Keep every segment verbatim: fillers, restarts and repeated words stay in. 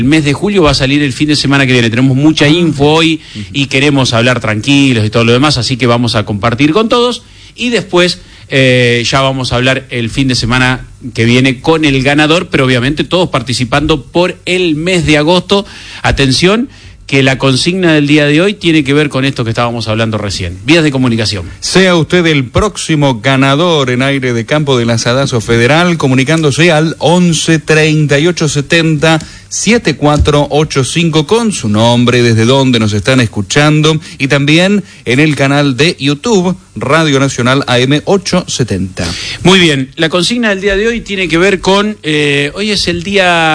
El mes de julio va a salir el fin de semana que viene. Tenemos mucha info hoy y queremos hablar tranquilos y todo lo demás, así que vamos a compartir con todos y después eh, ya vamos a hablar el fin de semana que viene con el ganador, pero obviamente todos participando por el mes de agosto. Atención, que la consigna del día de hoy tiene que ver con esto que estábamos hablando recién. Vías de comunicación. Sea usted el próximo ganador en Aire de Campo del Asadazo Federal, comunicándose al once treinta y ocho setenta setenta y cuatro ochenta y cinco con su nombre, desde donde nos están escuchando, y también en el canal de YouTube Radio Nacional A M ochocientos setenta. Muy bien, la consigna del día de hoy tiene que ver con, eh, hoy es el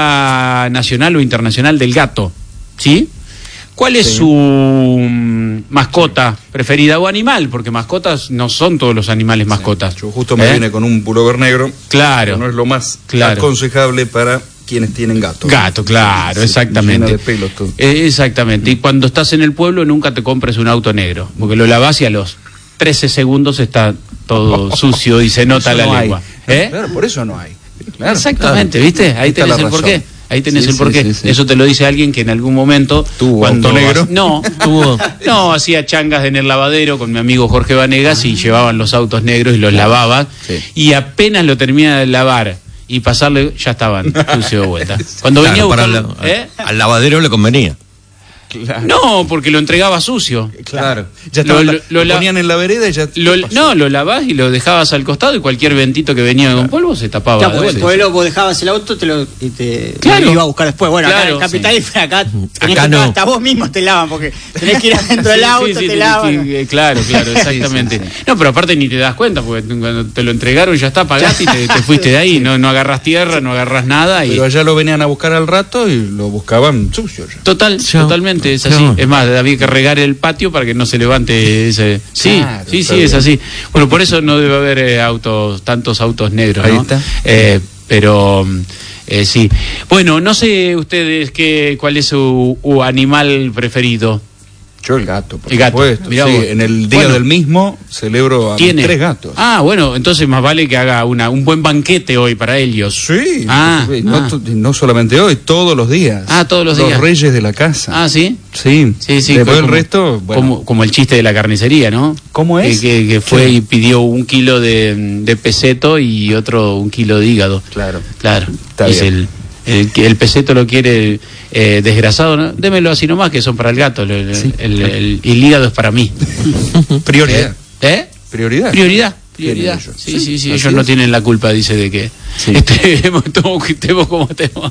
Día Nacional o Internacional del Gato, ¿sí? ¿Cuál es sí. su mascota preferida o animal? Porque mascotas no son todos los animales mascotas. Sí. Yo justo me ¿Eh? vine con un pullover negro. Claro. No es lo más claro. aconsejable para quienes tienen gato. Gato, claro, sí, exactamente. Llena de pelos todo. Eh, exactamente. Y cuando estás en el pueblo nunca te compres un auto negro, porque lo lavás y a los trece segundos está todo sucio y se nota la no lengua. ¿Eh? Claro, por eso no hay. Claro, exactamente, claro. ¿viste? Ahí tenés el porqué. Ahí tenés sí, el porqué. Sí, sí, sí. Eso te lo dice alguien que en algún momento tuvo cuando auto negro. No, tuvo, no, hacía changas en el lavadero con mi amigo Jorge Vanegas y llevaban los autos negros y los lavaban. Sí. Y apenas lo terminaba de lavar y pasarle, ya estaban sucio de vuelta. Cuando claro, venía a buscar, para ¿eh? al lavadero le convenía. Claro. No, porque lo entregaba sucio. Claro. Ya estaba, lo, lo, lo, lo ponían en la vereda y ya. Lo, no, lo lavás y lo dejabas al costado y cualquier ventito que venía claro. con polvo se tapaba. Claro, porque después vos dejabas el auto te lo, y te claro. lo iba a buscar después. Bueno, claro, acá en Capital sí. y acá, acá no. hasta vos mismos te lavan porque tenés que ir adentro del auto, sí, sí, te sí, lavan. Sí, claro, claro, exactamente. Sí, sí, sí. No, pero aparte ni te das cuenta porque cuando te lo entregaron ya está, pagaste y te, te fuiste de ahí. No, no agarras tierra, no agarras nada. Y... Pero allá lo venían a buscar al rato y lo buscaban sucio ya. Total, Yo, totalmente, es así. Yo. Es más, había que regar el patio para que no se levante ese. Sí, claro, sí, sí, bien. es así. Bueno, por eso no debe haber eh, autos, tantos autos negros, Ahí ¿no? está. Eh, pero eh, sí. Bueno, no sé ustedes qué, cuál es su, su animal preferido. Yo el gato, por el gato. supuesto. Sí, en el día bueno, del mismo celebro a mis tres gatos. Ah, bueno, entonces más vale que haga una un buen banquete hoy para ellos. Sí, ah, no, ah. no solamente hoy, todos los días. Ah, todos los, los días. Los reyes de la casa. Ah, ¿sí? Sí, sí, sí. Después como, el resto, bueno. Como, como el chiste de la carnicería, ¿no? ¿Cómo es? Que, que, que fue sí. y pidió un kilo de, de peseto y otro un kilo de hígado. Claro. Claro. Está es bien. El, el, el peseto lo quiere eh, desgrasado, ¿no? Démelo así nomás, que son para el gato. El, sí. el, el, el, el hígado es para mí. Prioridad. ¿Eh? ¿Eh? Prioridad. Prioridad. Prioridad. Sí, sí, sí. sí. Ellos no tienen la culpa, dice, de que sí. estemos, estemos como estemos.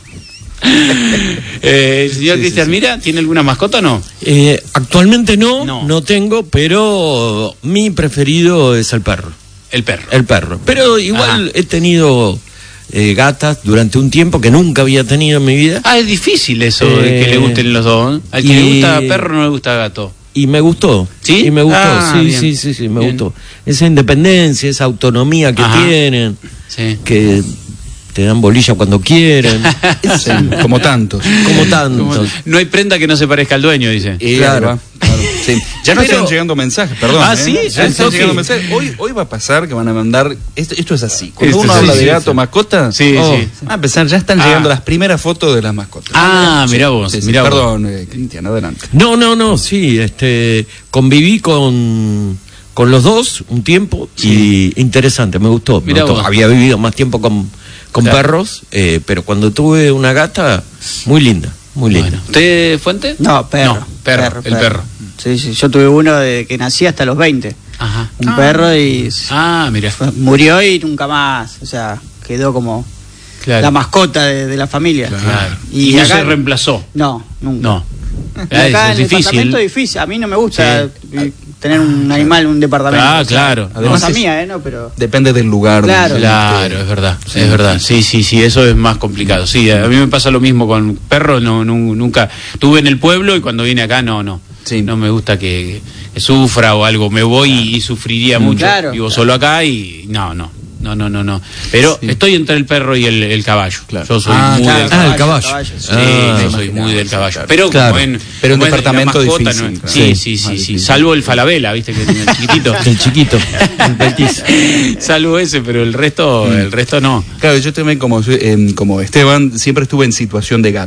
eh, señor sí, Cristian, sí, sí. Mira, ¿tiene alguna mascota o no? Eh, actualmente no, no, no tengo, pero mi preferido es el perro. El perro. El perro. Pero igual ah. he tenido eh, gatas durante un tiempo que nunca había tenido en mi vida. Ah, es difícil eso eh, de que le gusten los dos. Al que y... le gusta perro no le gusta gato. Y me gustó. ¿Sí? Y me gustó, ah, sí, bien. sí, sí, sí, me bien. gustó. Esa independencia, esa autonomía que Ajá. tienen, sí. que te dan bolilla cuando quieren. Sí, como tantos. Como tantos. Como, no hay prenda que no se parezca al dueño, dice. Y claro, claro. Sí. Ya no Pero, están llegando mensajes, perdón. Ah, ¿eh? sí, ya están okay. llegando mensajes. Hoy, hoy va a pasar que van a mandar. Esto, esto es así. Cuando esto uno sí, habla sí, de sí, gato, sí. mascota, sí, oh, sí. va a empezar, ya están ah. llegando las primeras fotos de las mascotas. Ah, mirá vos, sí, sí. mirá Perdón, vos. Eh, Cristian, adelante. No, no, no, sí, este, conviví con, con los dos un tiempo sí. y interesante, me gustó. Me gustó. Había vivido más tiempo con, con claro. perros, eh, pero cuando tuve una gata, muy linda, muy linda. Bueno. ¿Usted, Fuente? No, perro. No, perro, perro el perro. perro. Sí, sí, yo tuve uno de que nací hasta los veinte. Ajá. Un ah. perro y... Ah, mira. Murió y nunca más, o sea, quedó como claro. la mascota de, de la familia. Claro. Y, y no acá, se reemplazó. No, nunca. No. Y acá es en difícil. El departamento es difícil. A mí no me gusta sí. tener un animal en un departamento. Ah, claro. Además no, es mía, ¿eh? No, pero... Depende del lugar. Claro, claro, es verdad, sí. es verdad. Sí, sí, sí, eso es más complicado. Sí, a mí me pasa lo mismo con perros, no, no, nunca. Tuve en el pueblo y cuando vine acá, no, no. Sí. No me gusta que, que sufra o algo. Me voy claro. y, y sufriría mucho. Claro, Vivo claro. solo acá y no, no. No, no, no, no. Pero sí. estoy entre el perro y el, el caballo. Claro. Yo soy ah, muy claro. del caballo. Ah, el caballo. caballo. Sí, ah, yo soy muy del caballo. Claro. Pero claro. como en, pero un como departamento mascota, difícil. ¿no? Claro. Sí, sí, sí, sí. Salvo el Falabella, ¿viste? Que tiene el chiquitito. El chiquito. El petizo. Salvo ese, pero el resto, mm. el resto no. Claro, yo también como, eh, como Esteban, siempre estuve en situación de gato.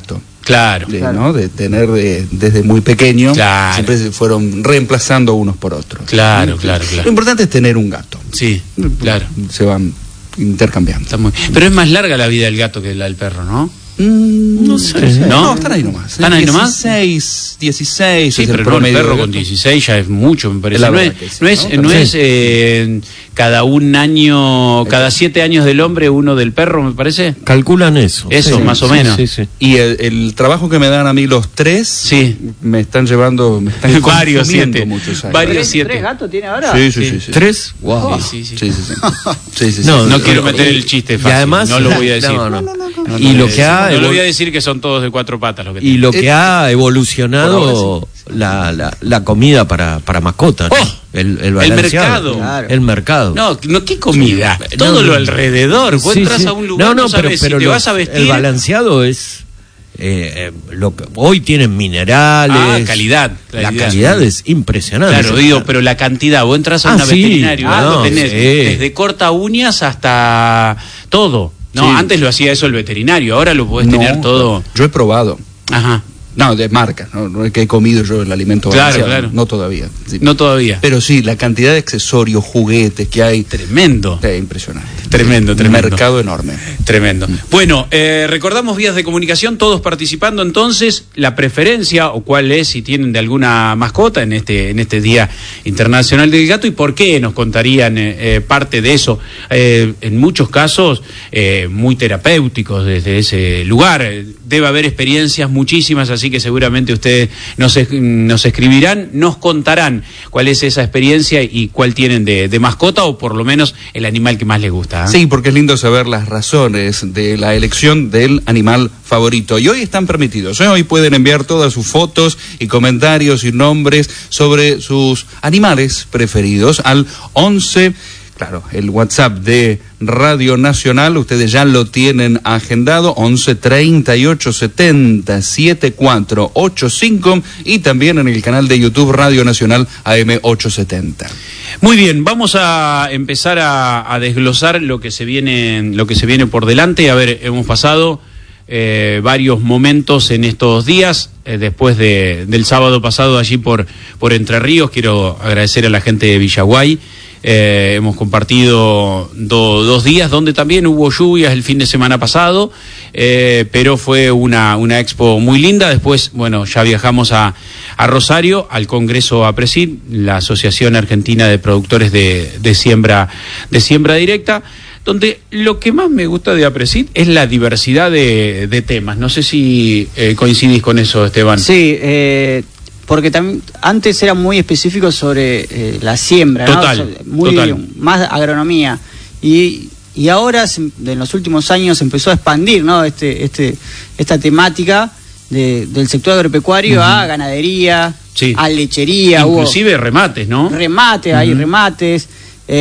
Claro. De, claro. ¿no? de tener de, desde muy pequeño, claro. siempre se fueron reemplazando unos por otros. Claro, ¿sí? claro, claro. Lo importante es tener un gato. Sí, claro. Se van intercambiando. Está muy... Pero es más larga la vida del gato que la del perro, ¿no? Mm, no sé. ¿No? No, están ahí nomás. ¿Están ahí nomás? dieciséis, dieciséis. Sí, es pero el no, el promedio perro con dieciséis ya es mucho, me parece. La no es, sí, no es, ¿no? no sí. es eh, cada un año, cada siete años del hombre, uno del perro, me parece. Calculan eso. Eso, sí, más o sí, menos. Sí, sí. Y el, el trabajo que me dan a mí los tres, sí. me están llevando, me están varios siete. Muchos años. Varios ¿Tres, siete. ¿Tres gatos tiene ahora? Sí, sí, sí. sí, sí. ¿Tres? Wow. Sí, sí, sí. Sí, sí, sí. sí, sí, sí. No, no sí. quiero meter el chiste fácil. Y además, no lo voy a decir. No, no. No, no, no, no, y no lo que ha no lo voy a decir que son todos de cuatro patas lo que y lo que Eh, ha evolucionado sí. la, la, la comida para, para mascotas, ¿no? Oh, el, el mercado. Claro. El mercado. No, no, ¿qué comida? Todo no, lo no. alrededor. Vos Sí, entras sí. a un lugar, no, no, no sabes pero, pero si te lo- vas a vestir. El balanceado es eh, eh, lo que hoy tienen minerales. Ah, calidad, La calidad. calidad es impresionante. Claro, digo, pero la cantidad, vos entras a Ah, una sí. veterinaria, Ah, algo no, tenés sí. desde corta uñas hasta todo. No, Sí. antes lo hacía eso el veterinario, ahora lo podés No, tener todo. Yo he probado. Ajá. No, de marca, no, no es que he comido yo el alimento Claro, balanceado, claro. no todavía. Sí. No todavía. Pero sí, la cantidad de accesorios, juguetes que hay, Tremendo. es impresionante. Tremendo, Un tremendo. mercado enorme. Tremendo. Bueno, eh, recordamos vías de comunicación, todos participando entonces, la preferencia o cuál es si tienen de alguna mascota en este en este Día Internacional del Gato y por qué nos contarían eh, eh, parte de eso. Eh, en muchos casos eh, muy terapéuticos desde ese lugar. Eh, Debe haber experiencias muchísimas, así que seguramente ustedes nos, es- nos escribirán, nos contarán cuál es esa experiencia y cuál tienen de, de mascota o por lo menos el animal que más les gusta. ¿eh? Sí, porque es lindo saber las razones de la elección del animal favorito. Y hoy están permitidos, ¿eh? Hoy pueden enviar todas sus fotos y comentarios y nombres sobre sus animales preferidos al once. Claro, el WhatsApp de Radio Nacional, ustedes ya lo tienen agendado, once treinta y ocho setenta setenta y cuatro ochenta y cinco y también en el canal de YouTube Radio Nacional A M ochocientos setenta. Muy bien, vamos a empezar a, a desglosar lo que se viene, lo que se viene por delante. A ver, hemos pasado eh, varios momentos en estos días, eh, después de, del sábado pasado allí por, por Entre Ríos. Quiero agradecer a la gente de Villaguay. Eh, hemos compartido do, dos días donde también hubo lluvias el fin de semana pasado, eh, pero fue una, una expo muy linda. Después, bueno, ya viajamos a, a Rosario, al Congreso APRESID, la Asociación Argentina de Productores de, de Siembra de Siembra Directa, donde lo que más me gusta de APRESID es la diversidad de, de temas. No sé si eh, coincidís con eso, Esteban. Sí, eh... porque también antes era muy específico sobre eh, la siembra, total, ¿no? O sea, muy total. más agronomía y, y ahora se, en los últimos años se empezó a expandir, ¿no? Este este esta temática de, del sector agropecuario uh-huh. a ganadería, sí. a lechería, inclusive hubo remates, ¿no? Remates, uh-huh. hay remates,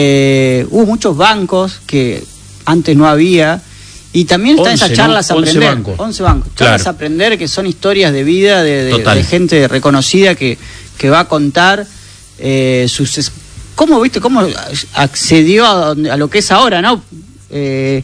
eh, hubo muchos bancos que antes no había. Y también están esas charlas a aprender. once bancos. once bancos. Claro. Charlas a aprender que son historias de vida de, de, de gente reconocida que, que va a contar eh, sus. ¿Cómo viste? ¿Cómo accedió a, a lo que es ahora, no? Eh,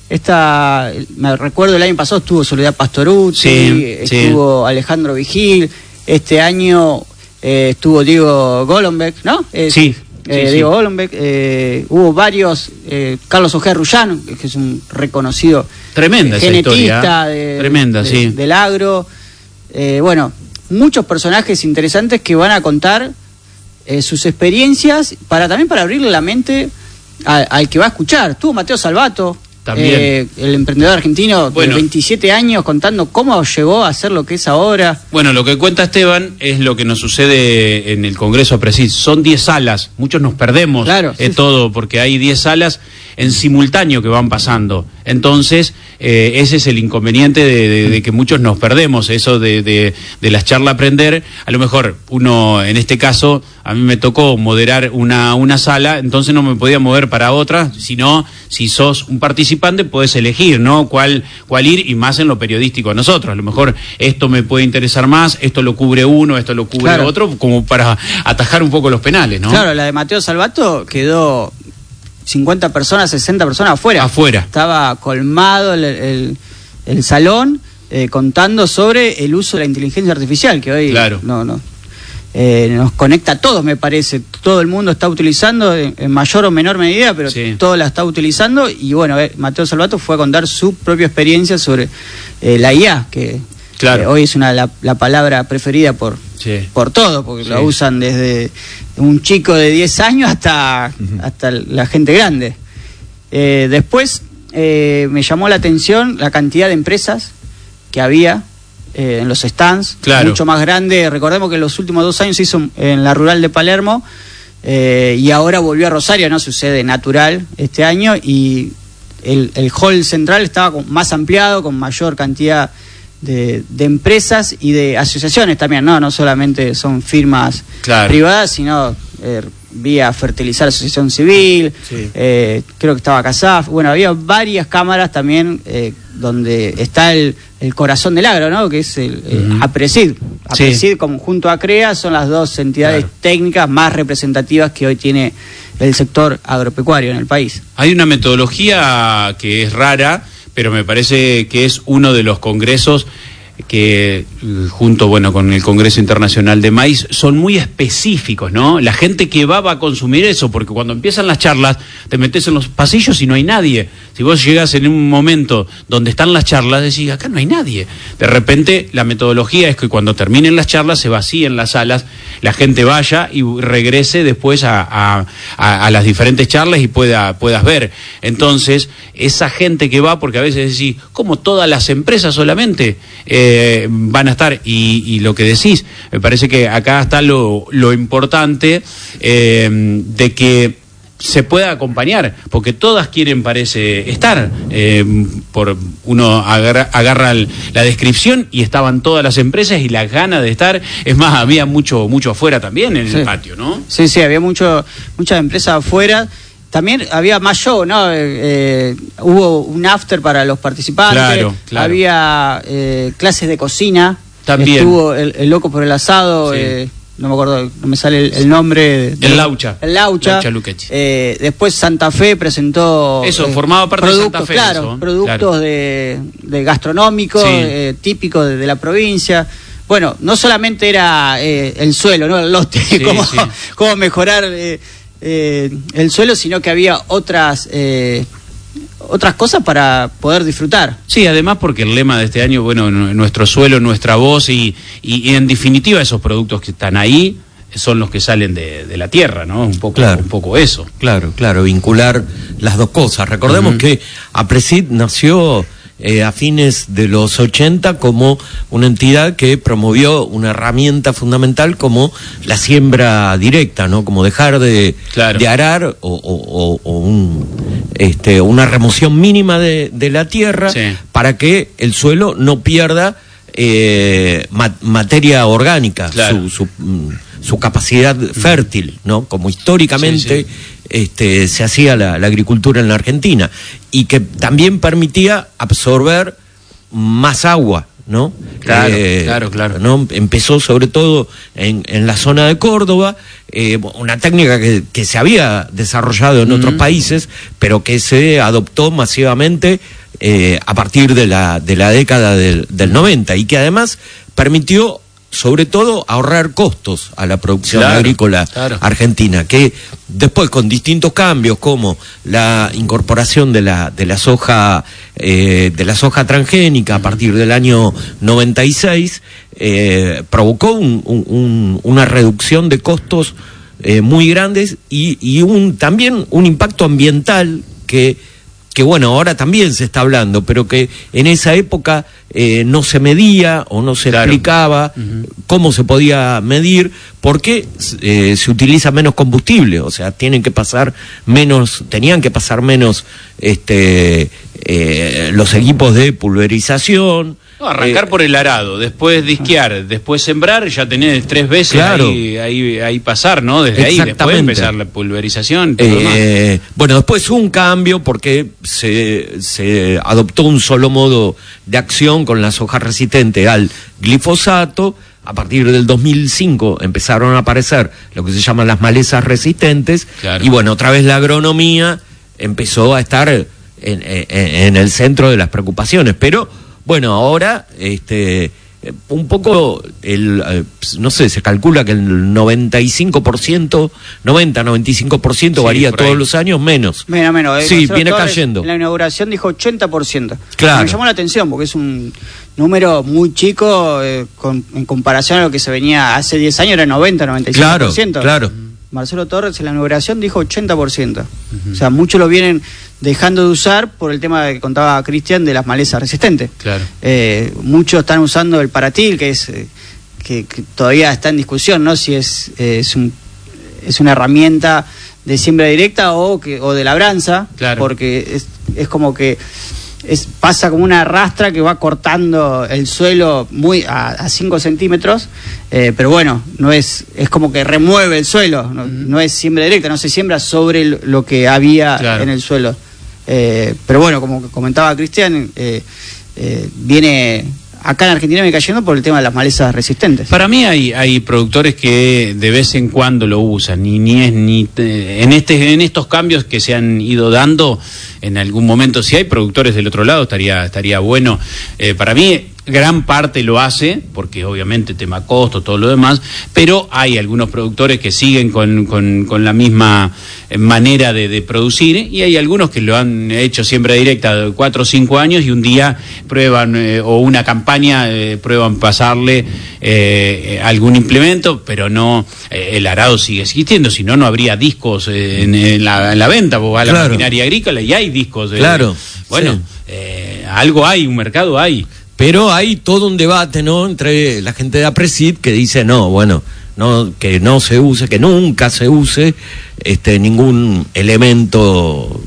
esta. Me recuerdo el año pasado estuvo Soledad Pastorucci, sí, estuvo sí. Alejandro Vigil. Este año eh, estuvo Diego Golombek, ¿no? Eh, sí. Eh, sí, Diego sí. Golombek, eh, hubo varios, eh, Carlos Ojea Rullán, que es un reconocido tremenda eh, esa genetista historia, de, tremenda, de, sí. del agro, eh, bueno, muchos personajes interesantes que van a contar eh, sus experiencias para también para abrirle la mente a, al que va a escuchar. Estuvo Mateo Salvato, también. Eh, el emprendedor argentino bueno, de veintisiete años contando cómo llegó a ser lo que es ahora. Bueno, lo que cuenta Esteban es lo que nos sucede en el Congreso APRESID. Son diez salas, muchos nos perdemos claro, eh, sí, todo, porque hay diez salas en simultáneo que van pasando. Entonces, eh, ese es el inconveniente de, de, de que muchos nos perdemos, eso de, de, de las charlas aprender. A lo mejor uno, en este caso, a mí me tocó moderar una, una sala, entonces no me podía mover para otra, sino si sos un participante podés elegir, ¿no? Cuál, cuál ir, y más en lo periodístico a nosotros. A lo mejor esto me puede interesar más, esto lo cubre uno, esto lo cubre claro. otro, como para atajar un poco los penales, ¿no? Claro, la de Mateo Salvato quedó cincuenta personas, sesenta personas afuera. Afuera. Estaba colmado el, el, el salón, eh, contando sobre el uso de la inteligencia artificial, que hoy claro. no, no, eh, nos conecta a todos, me parece. Todo el mundo está utilizando en, en mayor o menor medida, pero sí. todo la está utilizando. Y bueno, eh, Mateo Salvato fue a contar su propia experiencia sobre eh, la I A, que claro. eh, hoy es una la, la palabra preferida por, sí. por todo, porque sí. la usan desde un chico de diez años hasta, uh-huh. hasta la gente grande. Eh, después eh, me llamó la atención la cantidad de empresas que había eh, en los stands, claro. mucho más grande. Recordemos que en los últimos dos años se hizo en la rural de Palermo eh, y ahora volvió a Rosario, no sucede natural este año, y el, el hall central estaba con, más ampliado, con mayor cantidad de, de empresas y de asociaciones también, no no solamente son firmas claro. privadas, sino eh, vía Fertilizar Asociación Civil, sí. eh, creo que estaba CASAF, bueno, había varias cámaras también eh, donde está el, el corazón del agro, ¿no? Que es el eh, uh-huh. APRESID. APRESID, sí. como junto a CREA, son las dos entidades claro. técnicas más representativas que hoy tiene el sector agropecuario en el país. Hay una metodología que es rara, pero me parece que es uno de los congresos que junto bueno con el Congreso Internacional de Maíz son muy específicos, ¿no? La gente que va va a consumir eso, porque cuando empiezan las charlas te metes en los pasillos y no hay nadie. Si vos llegas en un momento donde están las charlas, decís, acá no hay nadie. De repente la metodología es que cuando terminen las charlas se vacíen las salas, la gente vaya y regrese después a, a, a, a las diferentes charlas y pueda puedas ver. Entonces, esa gente que va, porque a veces decís, ¿cómo todas las empresas solamente eh, van a estar? Y, y lo que decís, me parece que acá está lo, lo importante eh, de que se pueda acompañar, porque todas quieren, parece, estar. Eh, por uno agarra, agarra el, la descripción y estaban todas las empresas y las ganas de estar. Es más, había mucho mucho afuera también en sí. el patio, ¿no? Sí, sí, había mucho muchas empresas afuera. También había más show, ¿no? Eh, eh, hubo un after para los participantes. Claro, claro. Había eh, clases de cocina. También. Estuvo el, el loco por el asado. Sí. Eh, no me acuerdo, no me sale el, el nombre. De, el Laucha. El Laucha. Laucha eh, después Santa Fe presentó. Eso, eh, formaba parte de Santa Fe. Claro, eso, productos claro. de, de gastronómicos, sí. eh, típicos de, de la provincia. Bueno, no solamente era eh, el suelo, ¿no? El lote, sí, cómo, sí. cómo mejorar eh, eh, el suelo, sino que había otras. Eh, otras cosas para poder disfrutar. Sí, además porque el lema de este año, bueno, nuestro suelo, nuestra voz y, y, y en definitiva esos productos que están ahí son los que salen de, de la tierra, ¿no? Un poco, claro. un poco eso. Claro, claro, vincular las dos cosas. Recordemos uh-huh. que APRESID nació eh, a fines de los ochenta como una entidad que promovió una herramienta fundamental como la siembra directa, ¿no? Como dejar de, claro. de arar o, o, o un, este, una remoción mínima de, de la tierra sí. para que el suelo no pierda eh, ma- materia orgánica, claro. su, su, su capacidad fértil, ¿no? Como históricamente sí, sí. Este, se hacía la, la agricultura en la Argentina, y que también permitía absorber más agua, ¿no? Claro, eh, claro, claro. ¿no? Empezó sobre todo en, en la zona de Córdoba, eh, una técnica que, que se había desarrollado en uh-huh. otros países, pero que se adoptó masivamente eh, a partir de la, de la década del, del noventa, y que además permitió sobre todo ahorrar costos a la producción claro, agrícola claro. argentina, que después con distintos cambios como la incorporación de la de la soja eh, de la soja transgénica a partir del año noventa y seis eh, provocó un, un, una reducción de costos eh, muy grandes y, y un también un impacto ambiental que que bueno, ahora también se está hablando, pero que en esa época eh, no se medía o no se claro. explicaba uh-huh. cómo se podía medir, porque eh, se utiliza menos combustible, o sea, tienen que pasar menos, tenían que pasar menos este eh, los equipos de pulverización. No, arrancar eh, por el arado, después disquear, después sembrar, ya tenés tres veces claro. ahí, ahí, ahí pasar, ¿no? Desde ahí después empezar la pulverización. Todo eh, bueno, después un cambio porque se, se adoptó un solo modo de acción con la soja resistente al glifosato. A partir del dos mil cinco empezaron a aparecer lo que se llaman las malezas resistentes claro. y bueno, otra vez la agronomía empezó a estar en, en, en el centro de las preocupaciones, pero Bueno, ahora, este, un poco, el, no sé, se calcula que el noventa y cinco por ciento, noventa, noventa y cinco por ciento sí, varía todos los años, menos. Menos, menos. Eh, sí, viene cayendo. En la inauguración dijo ochenta por ciento. Claro. Me llamó la atención porque es un número muy chico eh, con, en comparación a lo que se venía hace diez años, era noventa, noventa y cinco por ciento. Claro, claro. Marcelo Torres en la inauguración dijo ochenta por ciento. Uh-huh. O sea, muchos lo vienen dejando de usar por el tema que contaba Cristian de las malezas resistentes. Claro. Eh, muchos están usando el paratil, que es eh, que, que todavía está en discusión, ¿no? Si es, eh, es, un, es una herramienta de siembra directa o, que, o de labranza, claro. Porque es, es como que es, pasa como una rastra que va cortando el suelo muy a cinco centímetros, eh, pero bueno, no es es como que remueve el suelo, no, mm. no es siembra directa, no se siembra sobre lo que había claro. en el suelo. Eh, pero bueno, como comentaba Cristian, eh, eh, viene... Acá en Argentina me cayendo por el tema de las malezas resistentes. Para mí hay hay productores que de vez en cuando lo usan, ni ni es ni en este en estos cambios que se han ido dando en algún momento. Si hay productores del otro lado estaría estaría bueno. Eh, para mí gran parte lo hace porque obviamente tema costo, todo lo demás, pero hay algunos productores que siguen con con, con la misma manera de, de producir y hay algunos que lo han hecho siembra directa de cuatro o cinco años y un día prueban eh, o una campaña eh, prueban pasarle eh, algún implemento, pero no eh, el arado sigue existiendo, si no no habría discos eh, en, en, la, en la venta, vos vas a la claro. maquinaria agrícola y hay discos. Eh, claro. Bueno, sí. eh, algo hay, un mercado hay. Pero hay todo un debate, ¿no?, entre la gente de APRESID que dice, no, bueno, no, que no se use, que nunca se use este ningún elemento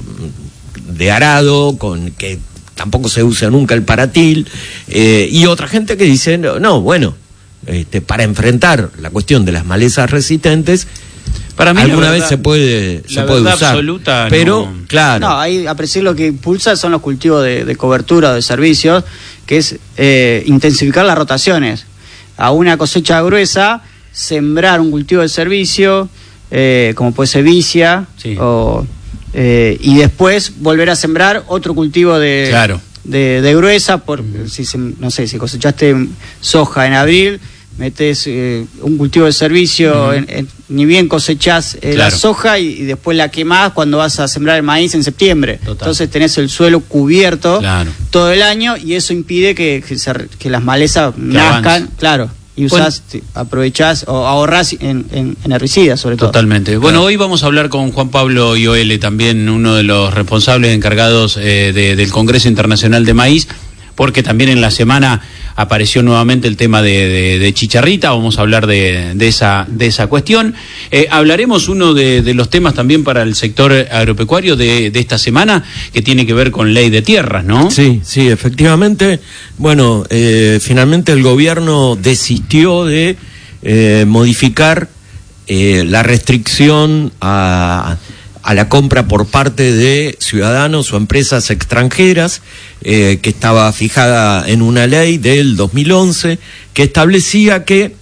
de arado, con que tampoco se usa nunca el paratil, eh, y otra gente que dice, no, no bueno, este, para enfrentar la cuestión de las malezas resistentes, para mí alguna verdad, vez se puede se puede usar, absoluta, pero no. claro. No, ahí APRESID lo que impulsa son los cultivos de, de cobertura o de servicios, que es eh, intensificar las rotaciones. A una cosecha gruesa, sembrar un cultivo de servicio, eh, como puede ser vicia, sí. o, eh, y después volver a sembrar otro cultivo de, claro. de, de gruesa, por, uh-huh. si se, no sé, si cosechaste soja en abril, metes eh, un cultivo de servicio, uh-huh. en, en, ni bien cosechás eh, claro. la soja y, y después la quemás cuando vas a sembrar el maíz en septiembre. Total. Entonces tenés el suelo cubierto claro. todo el año y eso impide que, que, se, que las malezas que nazcan, avance. Claro, y usás, bueno, aprovechás o ahorrás en, en, en herbicidas sobre todo. Totalmente. Bueno, claro. Hoy vamos a hablar con Juan Pablo Ioele, también uno de los responsables encargados eh, de, del Congreso Internacional de Maíz, porque también en la semana apareció nuevamente el tema de, de, de chicharrita. Vamos a hablar de, de esa de esa cuestión. Eh, hablaremos uno de, de los temas también para el sector agropecuario de, de esta semana, que tiene que ver con ley de tierras, ¿no? Sí, sí, efectivamente. Bueno, eh, finalmente el gobierno desistió de eh, modificar eh, la restricción a... a la compra por parte de ciudadanos o empresas extranjeras, eh, que estaba fijada en una ley del dos mil once, que establecía que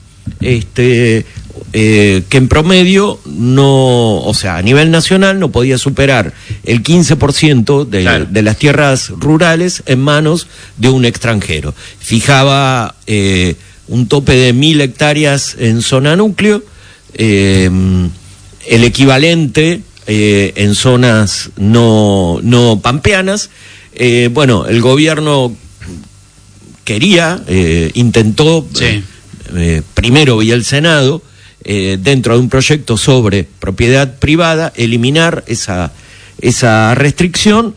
este eh, que en promedio no, o sea, a nivel nacional no podía superar el quince por ciento de, claro. de las tierras rurales en manos de un extranjero. Fijaba eh, un tope de mil hectáreas en zona núcleo, eh, el equivalente Eh, en zonas no no pampeanas. Eh, bueno, el gobierno quería, eh, intentó, sí. eh, eh, primero vía el Senado, eh, dentro de un proyecto sobre propiedad privada, eliminar esa esa restricción.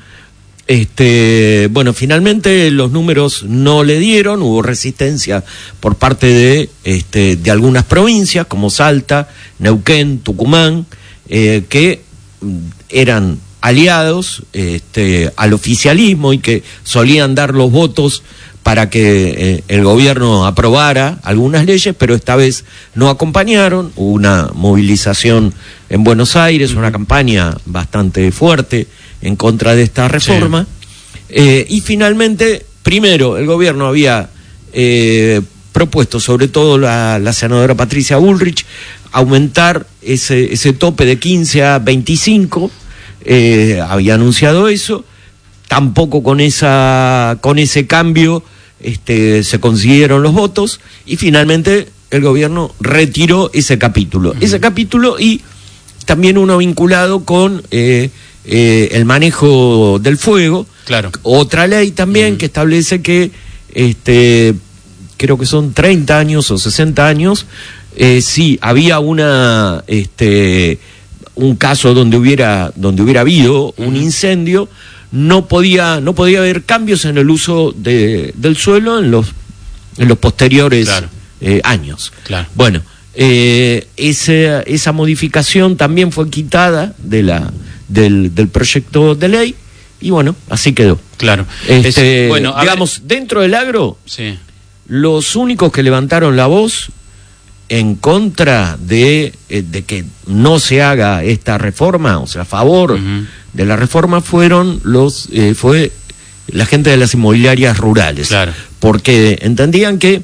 Este, bueno, finalmente los números no le dieron, hubo resistencia por parte de este de algunas provincias como Salta, Neuquén, Tucumán, eh, que eran aliados este, al oficialismo y que solían dar los votos para que eh, el gobierno aprobara algunas leyes, pero esta vez no acompañaron. Hubo una movilización en Buenos Aires, una campaña bastante fuerte en contra de esta reforma. Sí. Eh, y finalmente, primero, el gobierno había eh, propuesto, sobre todo la, la senadora Patricia Bullrich, aumentar ese ese tope de quince a veinticinco, eh, había anunciado eso. Tampoco con esa con ese cambio este, se consiguieron los votos y finalmente el gobierno retiró ese capítulo. Uh-huh. Ese capítulo y también uno vinculado con eh, eh, el manejo del fuego. Claro. Otra ley también uh-huh. que establece que, este, creo que son treinta años o sesenta años, eh, si había una, este, un caso donde hubiera, donde hubiera habido uh-huh. un incendio, no podía, no podía haber cambios en el uso de, del suelo en los, en los posteriores claro. eh, años. Claro. Bueno. Eh, esa, esa modificación también fue quitada de la, del, del proyecto de ley y bueno, así quedó. Claro. Este, es, bueno, digamos, ver... dentro del agro, sí. los únicos que levantaron la voz en contra de, eh, de que no se haga esta reforma, o sea, a favor uh-huh. de la reforma, fueron los eh, fue la gente de las inmobiliarias rurales. Claro. Porque entendían que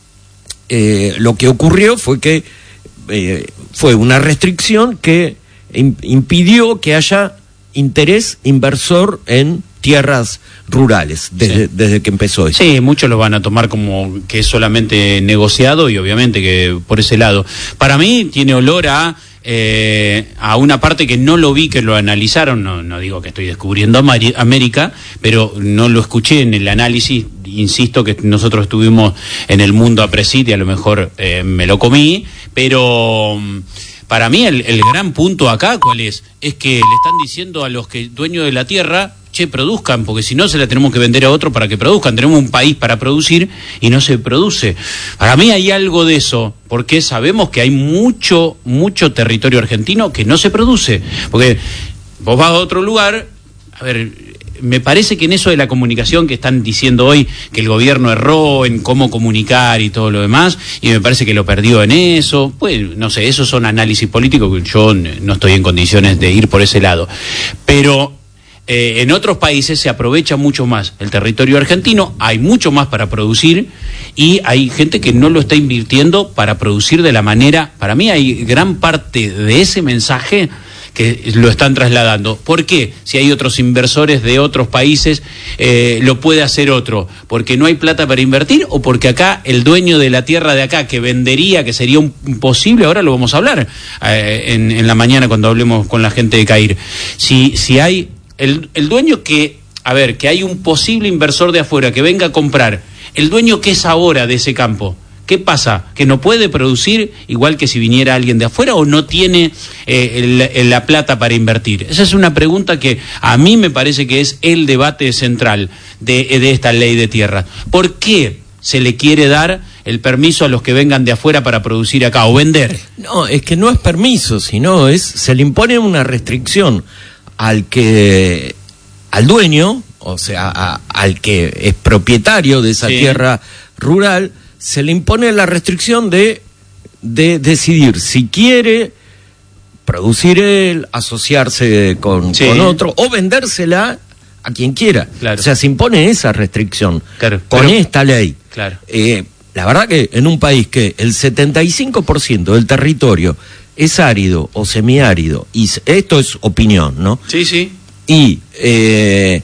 Eh, lo que ocurrió fue que eh, fue una restricción que im- impidió que haya interés inversor en tierras rurales desde, sí. desde que empezó esto. Sí, muchos lo van a tomar como que es solamente negociado y obviamente que por ese lado. Para mí tiene olor a eh, a una parte que no lo vi, que lo analizaron, no, no digo que estoy descubriendo Amari- América, pero no lo escuché en el análisis, insisto que nosotros estuvimos en el mundo a Presid y a lo mejor eh, me lo comí, pero para mí el, el gran punto acá, ¿cuál es? Es que le están diciendo a los que dueños de la tierra, che, produzcan, porque si no se la tenemos que vender a otro para que produzcan. Tenemos un país para producir y no se produce. Para mí hay algo de eso, porque sabemos que hay mucho, mucho territorio argentino que no se produce. Porque vos vas a otro lugar, a ver, me parece que en eso de la comunicación que están diciendo hoy, que el gobierno erró en cómo comunicar y todo lo demás, y me parece que lo perdió en eso, pues no sé, esos son análisis políticos que yo no estoy en condiciones de ir por ese lado. Pero Eh, en otros países se aprovecha mucho más el territorio argentino, hay mucho más para producir y hay gente que no lo está invirtiendo para producir de la manera, para mí hay gran parte de ese mensaje que lo están trasladando. ¿Por qué? Si hay otros inversores de otros países, eh, lo puede hacer otro. ¿Porque no hay plata para invertir o porque acá el dueño de la tierra de acá que vendería, que sería un imposible, ahora lo vamos a hablar eh, en, en la mañana cuando hablemos con la gente de CAIR, si, si hay El, el dueño que, a ver, que hay un posible inversor de afuera que venga a comprar, el dueño que es ahora de ese campo, ¿qué pasa? ¿Que no puede producir igual que si viniera alguien de afuera o no tiene eh, el, el, la plata para invertir? Esa es una pregunta que a mí me parece que es el debate central de, de esta ley de tierras. ¿Por qué se le quiere dar el permiso a los que vengan de afuera para producir acá o vender? No, es que no es permiso, sino es, se le impone una restricción al que, al dueño, o sea, a, al que es propietario de esa sí. tierra rural, se le impone la restricción de, de decidir si quiere producir él, asociarse con, sí. con otro, o vendérsela a quien quiera. Claro. O sea, se impone esa restricción claro. con Pero, esta ley. Claro. Eh, la verdad que en un país que el setenta y cinco por ciento del territorio es árido o semiárido, y esto es opinión, ¿no? Sí, sí. Y, eh,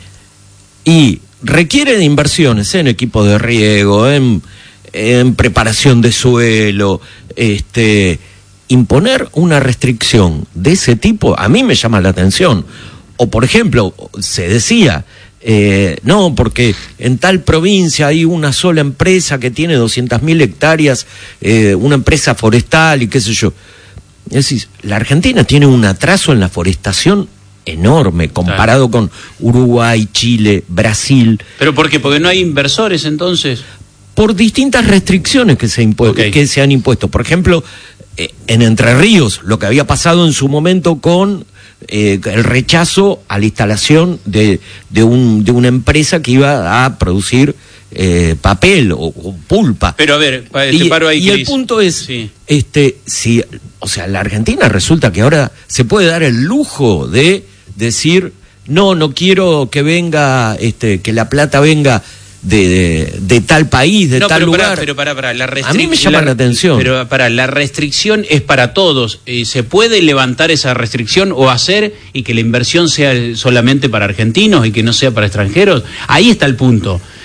y requiere de inversiones en equipos de riego, en, en preparación de suelo, este, imponer una restricción de ese tipo, a mí me llama la atención. O, por ejemplo, se decía, eh, no, porque en tal provincia hay una sola empresa que tiene doscientas mil hectáreas, eh, una empresa forestal y qué sé yo. Es decir, la Argentina tiene un atraso en la forestación enorme comparado claro. con Uruguay, Chile, Brasil. ¿Pero por qué? ¿Porque no hay inversores entonces? Por distintas restricciones que se, impu- okay. que se han impuesto. Por ejemplo, eh, en Entre Ríos, lo que había pasado en su momento con eh, el rechazo a la instalación de, de, un, de una empresa que iba a producir Eh, papel o, o pulpa. Pero a ver, te y, paro ahí, y el punto es, sí. este, si, o sea, la Argentina resulta que ahora se puede dar el lujo de decir, no, no quiero que venga, este, que la plata venga de, de, de tal país, de no, tal pero lugar. Pará, pero para, para, la restric- a mí me llama la, la atención. Pero para, la restricción es para todos. Eh, ¿Se puede levantar esa restricción o hacer y que la inversión sea solamente para argentinos y que no sea para extranjeros? Ahí está el punto.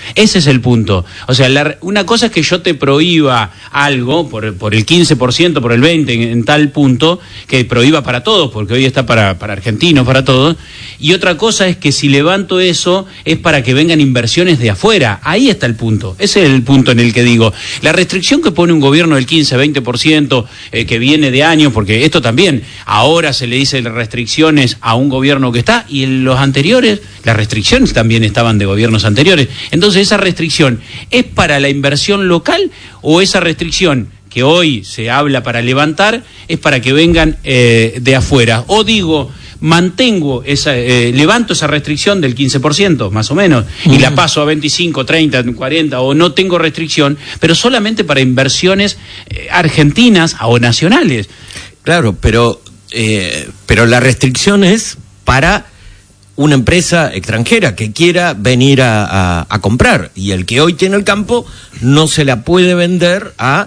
Ese es el punto. O sea, la, una cosa es que yo te prohíba algo por, por el quince por ciento, por el veinte por ciento, en, en tal punto, que prohíba para todos, porque hoy está para, para argentinos, para todos. Y otra cosa es que si levanto eso es para que vengan inversiones de afuera. Ahí está el punto. Ese es el punto en el que digo, la restricción que pone un gobierno del quince, veinte por ciento eh, que viene de años, porque esto también, ahora se le dice restricciones a un gobierno que está, y en los anteriores, las restricciones también estaban de gobiernos anteriores. Entonces, ¿esa restricción es para la inversión local o esa restricción que hoy se habla para levantar es para que vengan eh, de afuera? O digo, mantengo esa, eh, levanto esa restricción del quince por ciento, más o menos, y la paso a veinticinco, treinta, cuarenta, o no tengo restricción, pero solamente para inversiones eh, argentinas o nacionales. Claro, pero, eh, pero la restricción es para una empresa extranjera que quiera venir a, a, a comprar, y el que hoy tiene el campo no se la puede vender a,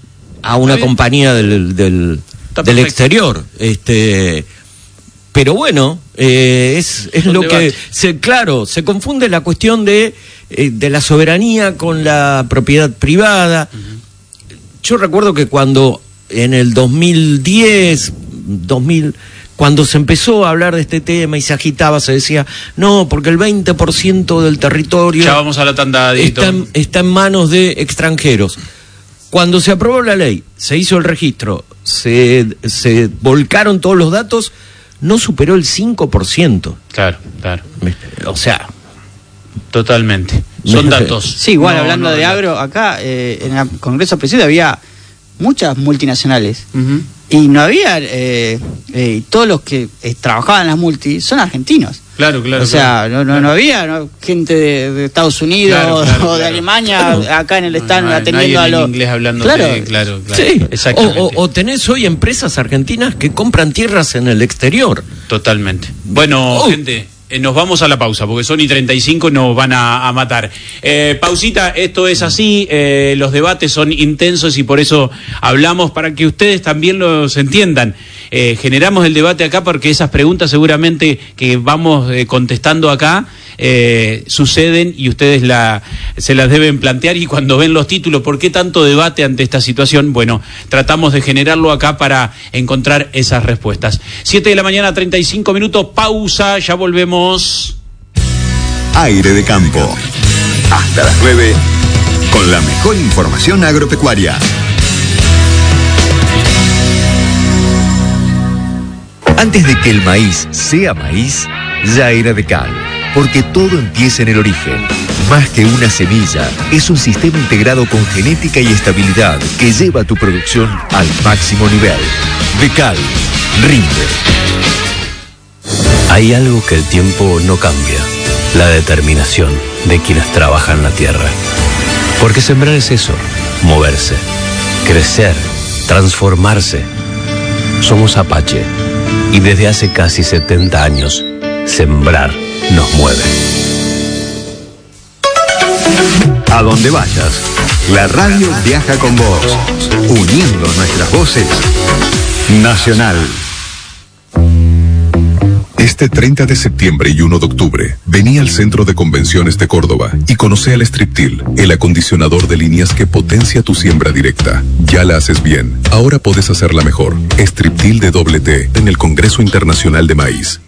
a una compañía del, del, del exterior. Este, pero bueno, eh, es, es lo debate. que se, claro, se confunde la cuestión de, eh, de la soberanía con la propiedad privada. Uh-huh. Yo recuerdo que cuando en el dos mil diez, dos mil, cuando se empezó a hablar de este tema y se agitaba, se decía, no, porque el veinte por ciento del territorio ya vamos a la tanda de está, en, está en manos de extranjeros. Cuando se aprobó la ley, se hizo el registro, se, se volcaron todos los datos, no superó el cinco por ciento. Claro, claro. O sea, totalmente. Son datos. Sí, igual no, hablando no, de agro, acá eh, en el Congreso al principio había muchas multinacionales. Uh-huh. Y no había, eh, eh, todos los que eh, trabajaban en las multi son argentinos. Claro, claro. O sea, claro, no, no, claro. no había ¿no? gente de, de Estados Unidos claro, claro, o de claro. Alemania claro. acá en el stand no, no, atendiendo a los. Inglés hablando claro, de, claro, claro. Sí, exactamente. O, o, o tenés hoy empresas argentinas que compran tierras en el exterior. Totalmente. Bueno, oh. gente. Eh, nos vamos a la pausa, porque son y treinta y cinco, nos van a, a matar. Eh, pausita, esto es así, eh, los debates son intensos y por eso hablamos, para que ustedes también los entiendan. Eh, generamos el debate acá porque esas preguntas seguramente que vamos eh, contestando acá eh, suceden y ustedes la, se las deben plantear, y cuando ven los títulos, ¿por qué tanto debate ante esta situación? Bueno, tratamos de generarlo acá para encontrar esas respuestas. siete de la mañana, treinta y cinco minutos, pausa, ya volvemos. Aire de campo. Hasta las nueve, con la mejor información agropecuaria. Antes de que el maíz sea maíz, ya era de cal. Porque todo empieza en el origen. Más que una semilla, es un sistema integrado con genética y estabilidad que lleva tu producción al máximo nivel. Decal, rinde. Hay algo que el tiempo no cambia: la determinación de quienes trabajan la tierra. Porque sembrar es eso, moverse, crecer, transformarse. Somos Apache, y desde hace casi setenta años, sembrar nos mueve. A donde vayas, la radio viaja con vos, uniendo nuestras voces. Nacional. Este treinta de septiembre y uno de octubre, vení al Centro de Convenciones de Córdoba y conoce al Striptil, el acondicionador de líneas que potencia tu siembra directa. Ya la haces bien, ahora podés hacerla mejor. Striptil de doble T, en el Congreso Internacional de Maíz.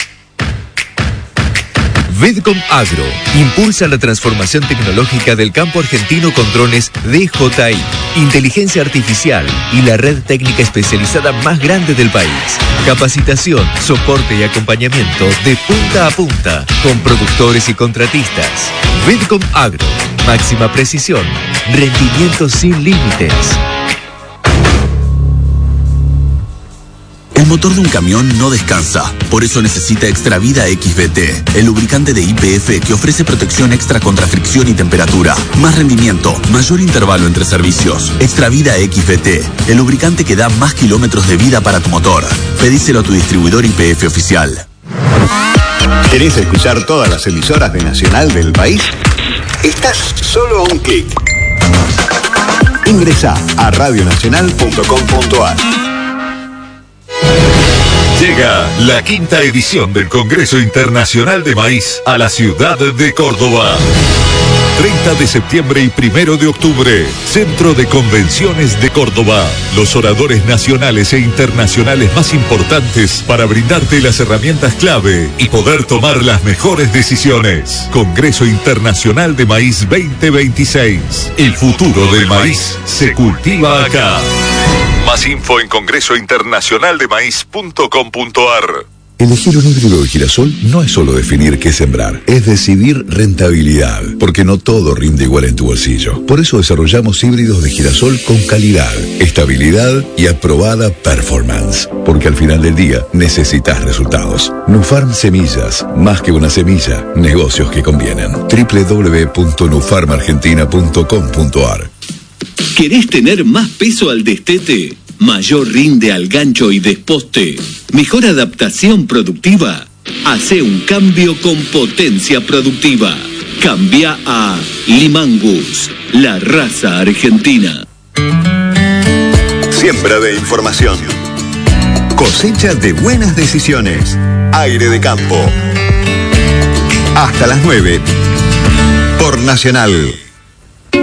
Vedcom Agro impulsa la transformación tecnológica del campo argentino con drones D J I, inteligencia artificial y la red técnica especializada más grande del país. Capacitación, soporte y acompañamiento de punta a punta con productores y contratistas. Vedcom Agro, máxima precisión, rendimiento sin límites. El motor de un camión no descansa, por eso necesita Extravida X V T, el lubricante de Y P F que ofrece protección extra contra fricción y temperatura, más rendimiento, mayor intervalo entre servicios. Extravida X V T, el lubricante que da más kilómetros de vida para tu motor. Pedíselo a tu distribuidor Y P F oficial. ¿Querés escuchar todas las emisoras de Nacional del país? Estás solo a un clic. Ingresá a radio nacional punto com punto a r. Llega la quinta edición del Congreso Internacional de Maíz a la ciudad de Córdoba. treinta de septiembre y primero de octubre, Centro de Convenciones de Córdoba. Los oradores nacionales e internacionales más importantes para brindarte las herramientas clave y poder tomar las mejores decisiones. Congreso Internacional de Maíz veinte veintiséis. El futuro del maíz se cultiva acá. Más info en congreso internacional de maíz punto com punto a r. Elegir un híbrido de girasol no es solo definir qué sembrar, es decidir rentabilidad, porque no todo rinde igual en tu bolsillo. Por eso desarrollamos híbridos de girasol con calidad, estabilidad y aprobada performance, porque al final del día necesitas resultados. Nufarm Semillas, más que una semilla, negocios que convienen. doble u doble u doble u punto nufarm argentina punto com punto a r. ¿Querés tener más peso al destete? ¿Mayor rinde al gancho y desposte? ¿Mejor adaptación productiva? Hace un cambio con potencia productiva. Cambia a Limangus, la raza argentina. Siembra de información. Cosecha de buenas decisiones. Aire de campo. Hasta las nueve. Por Nacional.